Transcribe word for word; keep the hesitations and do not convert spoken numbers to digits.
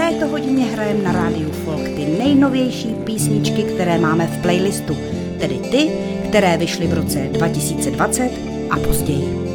této hodině hrajeme na rádiu Folk ty nejnovější písničky, které máme v playlistu, tedy ty, které vyšly v roce dva tisíce dvacet a později.